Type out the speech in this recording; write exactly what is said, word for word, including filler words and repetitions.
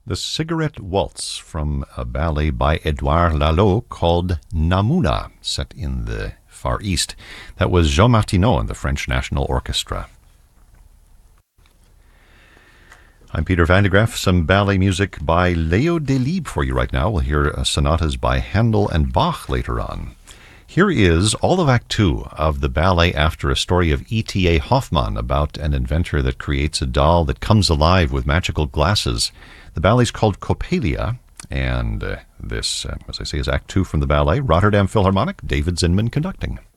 The Cigarette Waltz from a ballet by Edouard Lalo called Namouna, set in the Far East. That was Jean Martineau and the French National Orchestra. I'm Peter Van de Graaff. Some ballet music by Leo Delibes for you right now. We'll hear uh, sonatas by Handel and Bach later on. Here is all of Act Two of the ballet after a story of E T A Hoffmann about an inventor that creates a doll that comes alive with magical glasses. The ballet's called Coppelia, and uh, this, uh, as I say, is Act Two from the ballet. Rotterdam Philharmonic, David Zinman conducting.